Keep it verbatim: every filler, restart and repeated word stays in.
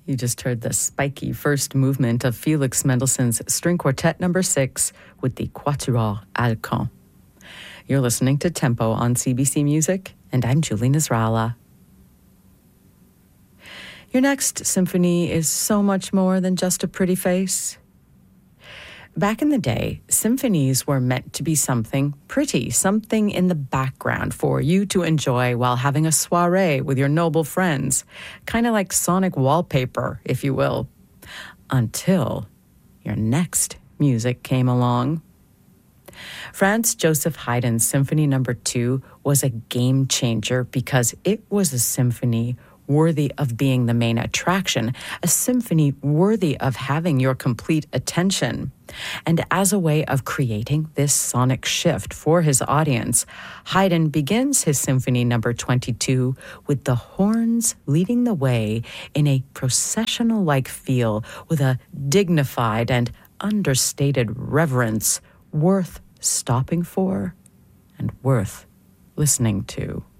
You just heard the spiky first movement of Felix Mendelssohn's String Quartet number six with the Quatuor Alcan. You're listening to Tempo on C B C Music, and I'm Julie Nasrallah. Your next symphony is so much more than just a pretty face. Back in the day, symphonies were meant to be something pretty, something in the background for you to enjoy while having a soiree with your noble friends, kind of like sonic wallpaper, if you will, until your next music came along. Franz Joseph Haydn's Symphony Number Two was a game changer because it was a symphony worthy of being the main attraction, a symphony worthy of having your complete attention. And as a way of creating this sonic shift for his audience, Haydn begins his Symphony Number twenty-two with the horns leading the way in a processional-like feel with a dignified and understated reverence worth stopping for and worth listening to.